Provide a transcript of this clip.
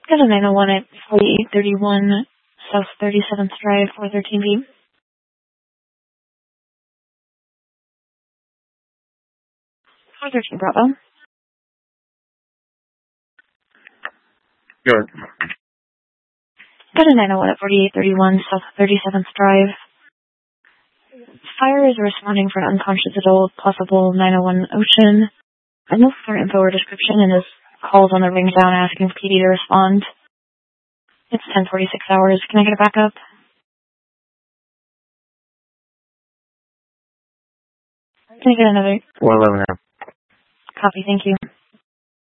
Got a 901 at 4831 South 37th Drive, 413B. 413 Bravo. Good. Got a 901 at 4831 South 37th Drive. Fire is responding for an unconscious adult, possible 901 Ocean. I no further info or description and is calls on the ring down asking for PD to respond. It's 10:46 hours. Can I get a backup? Can I get another? 411 now. Copy, thank you.